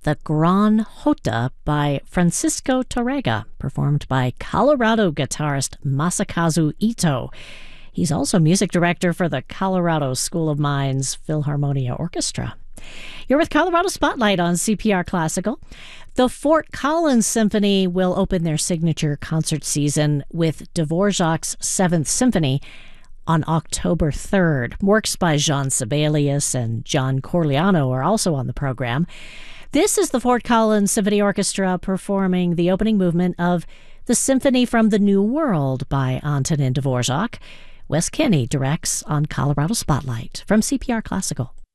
the Gran Jota by Francisco Torrega, performed by Colorado guitarist Masakazu Ito. He's also music director for the Colorado School of Mines Philharmonia Orchestra. You're with Colorado Spotlight on CPR Classical. The Fort Collins Symphony will open their signature concert season with Dvorak's Seventh Symphony on October 3rd. Works by Jean Sibelius and John Corigliano are also on the program. This is the Fort Collins Symphony Orchestra performing the opening movement of the Symphony from the New World by Antonin Dvorak. Wes Kinney directs on Colorado Spotlight from CPR Classical.